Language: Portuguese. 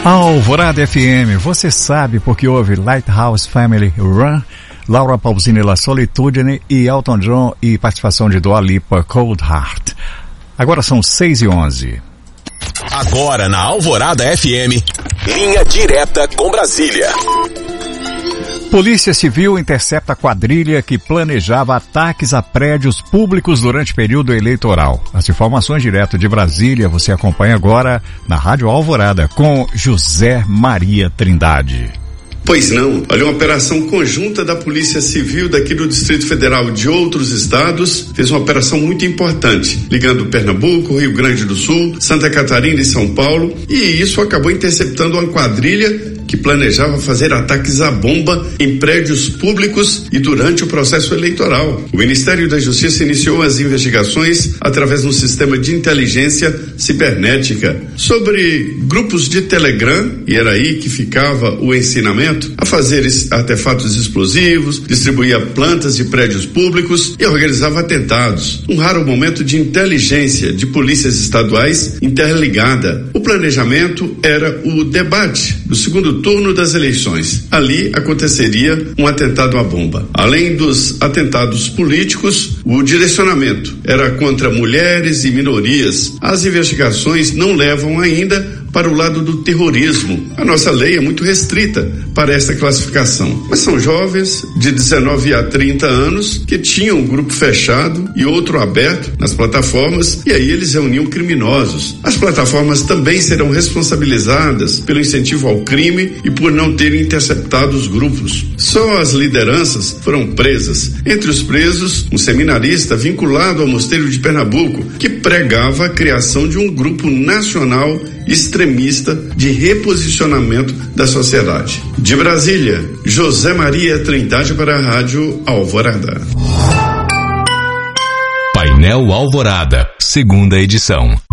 Alvorada FM, você sabe porque houve Lighthouse Family Run, Laura Pausini La Solitudine e Elton John e participação de Dua Lipa, Cold Heart. Agora são 6h11. Agora na Alvorada FM, linha direta com Brasília. Polícia Civil intercepta a quadrilha que planejava ataques a prédios públicos durante período eleitoral. As informações direto de Brasília você acompanha agora na Rádio Alvorada com José Maria Trindade. Pois não, olha, uma operação conjunta da Polícia Civil daqui do Distrito Federal e de outros estados fez uma operação muito importante, ligando Pernambuco, Rio Grande do Sul, Santa Catarina e São Paulo, e isso acabou interceptando uma quadrilha que planejava fazer ataques à bomba em prédios públicos e durante o processo eleitoral. O Ministério da Justiça iniciou as investigações através de um sistema de inteligência cibernética sobre grupos de Telegram, e era aí que ficava o ensinamento a fazer artefatos explosivos, distribuía plantas de prédios públicos e organizava atentados. Um raro momento de inteligência de polícias estaduais interligada. O planejamento era o debate do segundo turno das eleições. Ali aconteceria um atentado à bomba. Além dos atentados políticos, o direcionamento era contra mulheres e minorias. As investigações não levam ainda para o lado do terrorismo. A nossa lei é muito restrita para esta classificação. Mas são jovens de 19 a 30 anos que tinham um grupo fechado e outro aberto nas plataformas, e aí eles reuniam criminosos. As plataformas também serão responsabilizadas pelo incentivo ao crime e por não terem interceptado os grupos. Só as lideranças foram presas. Entre os presos, um seminarista vinculado ao Mosteiro de Pernambuco, que pregava a criação de um grupo nacional extremista de reposicionamento da sociedade. De Brasília, José Maria Trindade para a Rádio Alvorada. Painel Alvorada, segunda edição.